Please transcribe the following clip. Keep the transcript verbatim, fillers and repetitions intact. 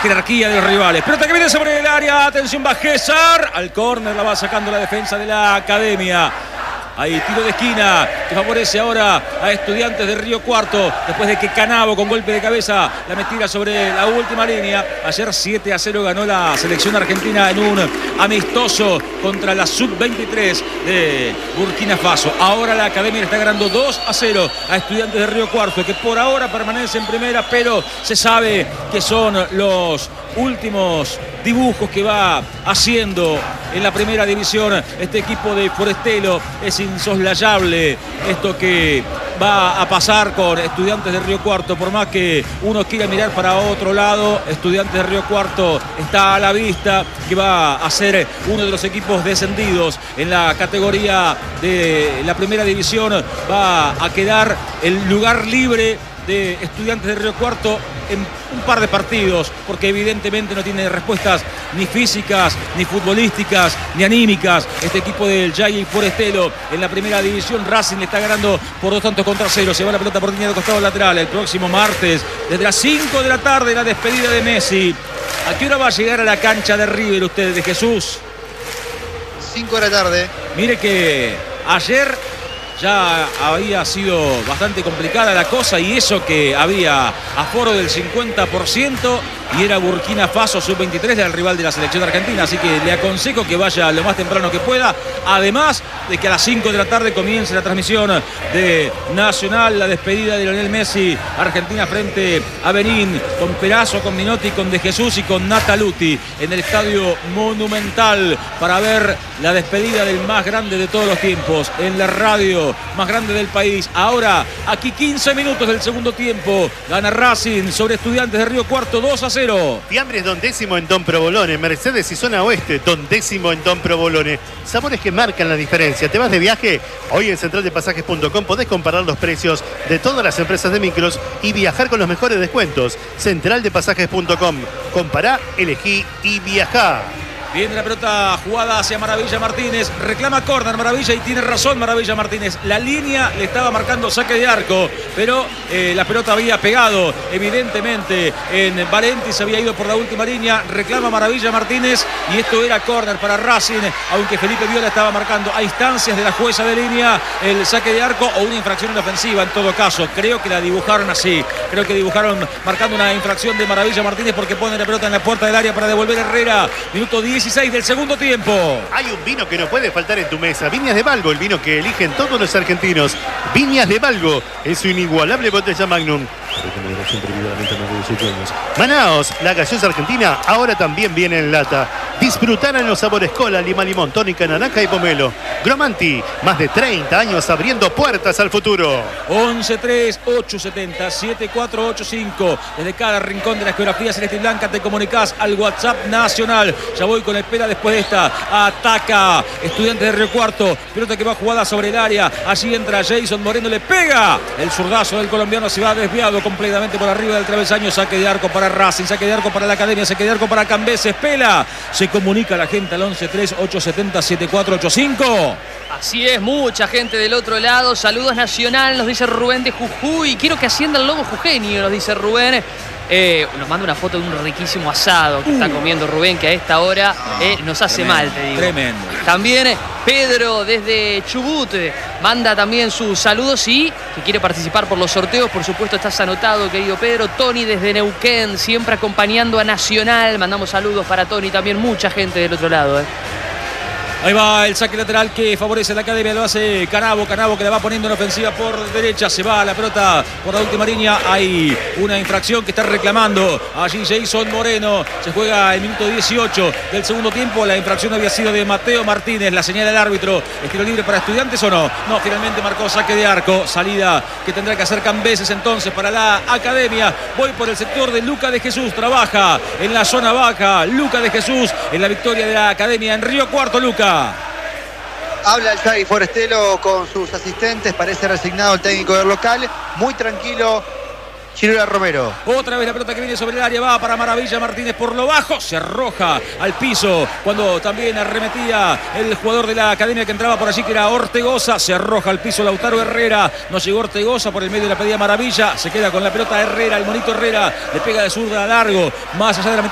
jerarquía de los rivales. Pelota que viene sobre el área. Atención, va Gesar. Al córner la va sacando la defensa de la Academia. Hay tiro de esquina que favorece ahora a Estudiantes de Río Cuarto. Después de que Canavo con golpe de cabeza la metiera sobre la última línea. Ayer siete a cero ganó la selección argentina en un amistoso contra la sub veintitrés de Burkina Faso. Ahora la Academia le está ganando dos a cero a Estudiantes de Río Cuarto, que por ahora permanece en primera, pero se sabe que son los últimos dibujos que va haciendo en la primera división este equipo de Forestelo. Es insoslayable esto que va a pasar con Estudiantes de Río Cuarto. Por más que uno quiera mirar para otro lado, Estudiantes de Río Cuarto está a la vista que va a ser uno de los equipos descendidos en la categoría de la primera división. Va a quedar el lugar libre de Estudiantes de Río Cuarto en un par de partidos, porque evidentemente no tiene respuestas ni físicas, ni futbolísticas, ni anímicas. Este equipo del Jay Forestelo en la primera división. Racing le está ganando por dos tantos contra cero. Se va la pelota por línea de costado lateral. El próximo martes, desde las cinco de la tarde, la despedida de Messi. ¿A qué hora va a llegar a la cancha de River usted, de Jesús? cinco de la tarde. Mire que ayer ya había sido bastante complicada la cosa, y eso que había aforo del cincuenta por ciento y era Burkina Faso sub veintitrés, el rival de la selección argentina. Así que le aconsejo que vaya lo más temprano que pueda. Además de que a las cinco de la tarde comience la transmisión de Nacional, la despedida de Lionel Messi, Argentina frente a Benín, con Perazo, con Minotti, con De Jesús y con Nataluti en el Estadio Monumental, para ver la despedida del más grande de todos los tiempos, en la radio más grande del país. Ahora, aquí quince minutos del segundo tiempo. Gana Racing sobre Estudiantes de Río Cuarto, dos a cero. Fiambres Don Décimo en Don Provolone, Mercedes y Zona Oeste, Don Décimo en Don Provolone. Sabores que marcan la diferencia. ¿Te vas de viaje? Hoy en central de pasajes punto com podés comparar los precios de todas las empresas de micros y viajar con los mejores descuentos. central de pasajes punto com. Compará, elegí y viajá. Viene la pelota jugada hacia Maravilla Martínez. Reclama córner Maravilla y tiene razón Maravilla Martínez. La línea le estaba marcando saque de arco, pero eh, la pelota había pegado evidentemente en Valenti. Se había ido por la última línea. Reclama Maravilla Martínez y esto era córner para Racing, aunque Felipe Viola estaba marcando a instancias de la jueza de línea el saque de arco o una infracción en ofensiva. En todo caso, creo que la dibujaron así. Creo que dibujaron marcando una infracción de Maravilla Martínez, porque pone la pelota en la puerta del área para devolver Herrera. Minuto diez dieciséis del segundo tiempo. Hay un vino que no puede faltar en tu mesa. Viñas de Valgo, el vino que eligen todos los argentinos. Viñas de Valgo, en su inigualable botella Magnum. Manaos, la gaseosa argentina, ahora también viene en lata. Disfrutar en los sabores cola, lima, limón, tónica, naranja y pomelo. Gromanti, más de treinta años abriendo puertas al futuro. once tres ocho siete cero siete cuatro ocho cinco. Desde cada rincón de la geografía celeste y blanca te comunicás al WhatsApp nacional. Ya voy con espera después de esta. Ataca Estudiantes de Río Cuarto. Pelota que va jugada sobre el área. Allí entra Jason Moreno, le pega. El zurdazo del colombiano se va desviado completamente por arriba del travesaño. Saque de arco para Racing, saque de arco para la Academia, saque de arco para Cambeses. Pela. Se comunica la gente al once tres ocho siete cero siete cuatro ocho cinco. Así es, mucha gente del otro lado. Saludos Nacional, nos dice Rubén de Jujuy. Quiero que ascienda el lobo jujeño, nos dice Rubén. Eh, nos manda una foto de un riquísimo asado que uh. está comiendo Rubén, que a esta hora eh, nos hace tremendo, mal, te digo. Tremendo. También eh, Pedro desde Chubut eh, manda también sus saludos y que quiere participar por los sorteos. Por supuesto, estás anotado, querido Pedro. Tony desde Neuquén, siempre acompañando a Nacional. Mandamos saludos para Tony, también mucha gente del otro lado. Eh. Ahí va el saque lateral que favorece a la Academia, lo hace Canavo, Canavo que la va poniendo en ofensiva por derecha, se va a la pelota por la última línea. Hay una infracción que está reclamando allí Jason Moreno. Se juega el minuto dieciocho del segundo tiempo. La infracción había sido de Mateo Martínez, la señal del árbitro. ¿Estilo libre para Estudiantes o no? No, finalmente marcó saque de arco, salida que tendrá que hacer Cambeses entonces para la Academia. Voy por el sector de Luca de Jesús, trabaja en la zona baja Luca de Jesús en la victoria de la Academia en Río Cuarto. Luca. Habla el Jay Forestelo con sus asistentes. Parece resignado el técnico del local. Muy tranquilo Chirola Romero. Otra vez la pelota que viene sobre el área, va para Maravilla Martínez por lo bajo, se arroja al piso cuando también arremetía el jugador de la Academia que entraba por allí, que era Ortegoza. Se arroja al piso Lautaro Herrera, no llegó Ortegoza, por el medio de la pedida Maravilla, se queda con la pelota Herrera, el monito Herrera le pega de zurda a largo, más allá de la